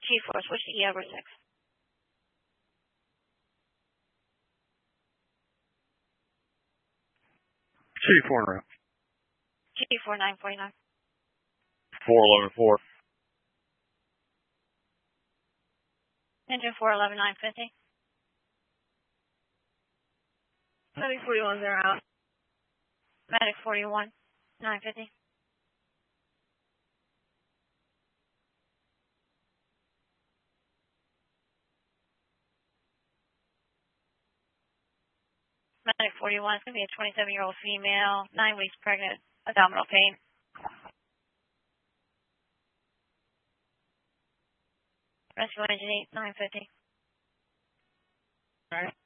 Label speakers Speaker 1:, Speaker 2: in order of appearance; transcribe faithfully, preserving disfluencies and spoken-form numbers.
Speaker 1: G-Force, what's the E over six?
Speaker 2: G four en route.
Speaker 1: G four nine forty-nine.
Speaker 2: four eleven four.
Speaker 1: Engine four eleven nine fifty. Medic forty-one, they're out. Medic forty-one, nine fifty. Medic forty-one, it's going to be a twenty-seven-year-old female, nine weeks pregnant, abdominal pain. Rescue engine eight, nine fifty.
Speaker 3: All right.